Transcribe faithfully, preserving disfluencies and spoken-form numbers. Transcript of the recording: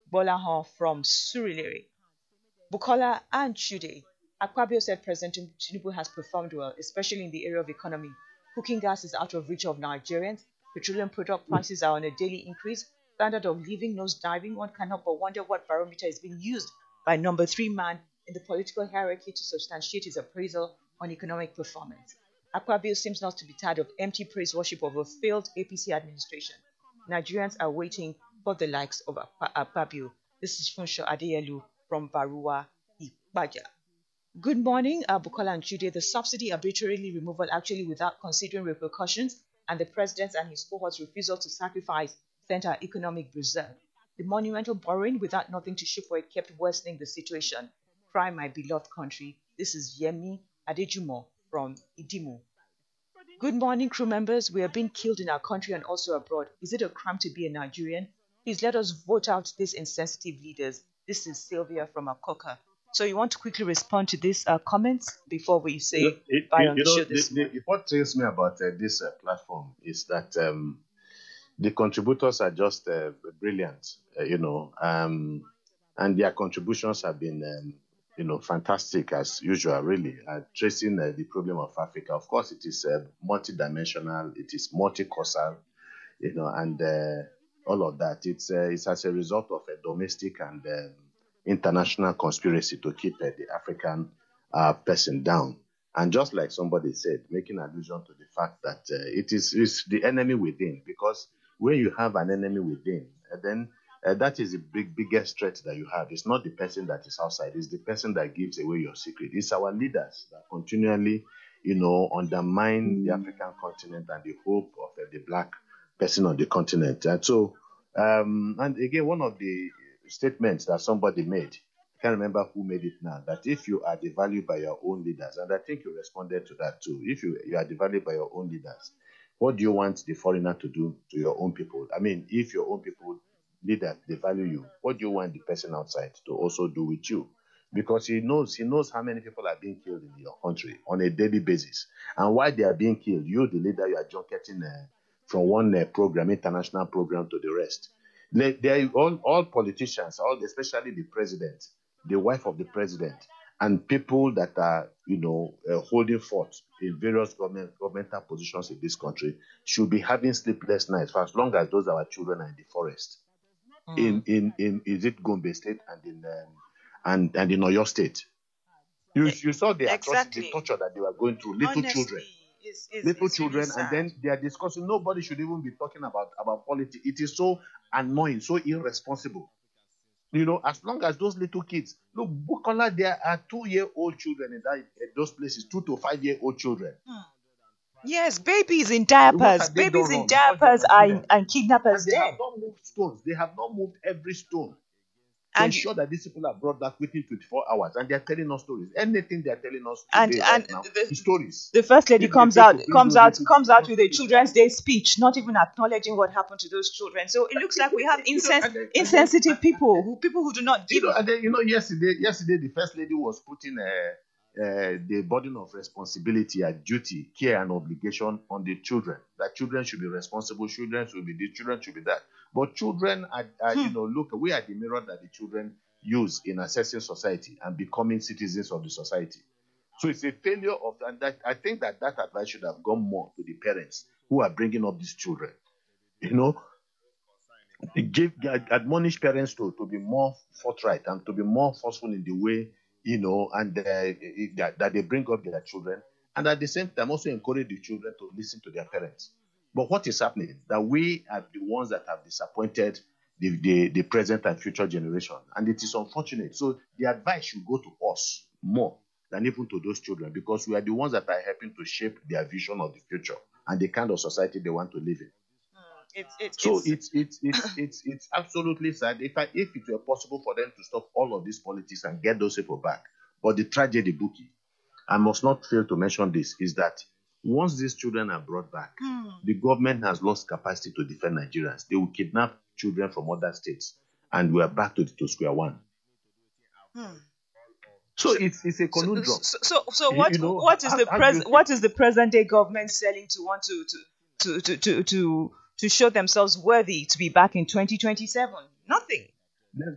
Bolahan from Surulere. Bukola and Chude. Akpabio said President Tinubu has performed well, especially in the area of economy. Cooking gas is out of reach of Nigerians. Petroleum product prices are on a daily increase. Standard of living nose diving. One cannot but wonder what barometer is being used by number three man in the political hierarchy to substantiate his appraisal on economic performance. Akpabio seems not to be tired of empty praise worship of a failed A P C administration. Nigerians are waiting for the likes of Akpabio. This is Funsho Adeyelu from Barua, Ibaja. Good morning, uh, Bukola and Chude. The subsidy arbitrarily removal actually without considering repercussions and the president and his cohort's refusal to sacrifice sent our economic reserve. The monumental borrowing without nothing to show for it kept worsening the situation. Cry, my beloved country. This is Yemi Adejumo from Idimu. Good morning, crew members. We are being killed in our country and also abroad. Is it a crime to be a Nigerian? Please let us vote out these insensitive leaders. This is Sylvia from Akoka. So you want to quickly respond to these uh, comments before we say You know, it, bye you, on you the know show the, this the, morning? what thrills me about uh, this uh, platform is that um, the contributors are just uh, brilliant, uh, you know, um, and their contributions have been, um, you know, fantastic as usual, really, uh, tracing uh, the problem of Africa. Of course, it is uh, multidimensional, it is multi-causal, you know, and uh, all of that. It's, uh, it's as a result of a domestic and um, international conspiracy to keep uh, the African uh, person down. And just like somebody said, making allusion to the fact that uh, it is it's the enemy within, because when you have an enemy within, uh, then uh, that is the big biggest threat that you have. It's not the person that is outside; it's the person that gives away your secret. It's our leaders that continually, you know, undermine the African continent and the hope of uh, the black person on the continent. And so, um, and again, one of the statements that somebody made, I can't remember who made it now, that if you are devalued by your own leaders, and I think you responded to that too, if you, you are devalued by your own leaders, what do you want the foreigner to do to your own people? I mean, if your own people leaders devalue you, what do you want the person outside to also do with you? Because he knows he knows how many people are being killed in your country on a daily basis, and why they are being killed. You, the leader, you are junketing uh, from one uh, program, international program, to the rest. They, they all, all politicians, all especially the president, the wife of the president, and people that are, you know, uh, holding forth in various government governmental positions in this country should be having sleepless nights for as long as those our children are in the forest. Mm. In in in is it Gombe State and in um, and and in Oyo State? You you saw the atrocity, Exactly. the torture that they were going through. Little Honestly, children, it's, it's, little it's really children, and sad. then they are discussing. Nobody should even be talking about about politics. It is so annoying, so irresponsible. You know, as long as those little kids look, Bukola, there are two-year-old children in that in those places, two to five-year-old children. Hmm. Yes, babies in What diapers. have they Babies done in wrong because they diapers are are in, Nigerians? and And kidnappers they have dead. not moved stones. They have not moved every stone to And you, ensure that these people are brought back within twenty-four hours. And they are telling us stories. Anything they are telling us and today, and right now, the is stories. the first lady If they comes fail to out bring comes those out little comes out children with a stories Children's back, Day speech, not even acknowledging what happened to those children. So it looks like we have you know, insens- and then, and then, insensitive and, people and, who people who do not you give know, a and then, you know, yesterday, yesterday, the first lady was putting uh, uh, the burden of responsibility and duty, care, and obligation on the children. That children should be responsible, children should be this, children should be that. But children are, are hmm. you know, look, we are the mirror that the children use in assessing society and becoming citizens of the society. So it's a failure of, and that I think that that advice should have gone more to the parents who are bringing up these children. You know, give admonish parents to, to be more forthright and to be more forceful in the way, you know, and uh, that, that they bring up their children, and at the same time also encourage the children to listen to their parents. But what is happening? That we are the ones that have disappointed the, the, the present and future generation, and it is unfortunate. So the advice should go to us more than even to those children, because we are the ones that are helping to shape their vision of the future and the kind of society they want to live in. It's it's So it's it's it's it's it's it's absolutely sad. If I, if it were possible for them to stop all of this politics and get those people back, but the tragedy, Buki, I must not fail to mention this, is that once these children are brought back, hmm. the government has lost capacity to defend Nigerians. They will kidnap children from other states, and we are back to, to square one. Hmm. So it's it's a So, conundrum. so, so, so You, what you know, what is how, the how do you pres think? what is the present day government selling to want to to to to to to, to show themselves worthy to be back in twenty twenty-seven? Nothing.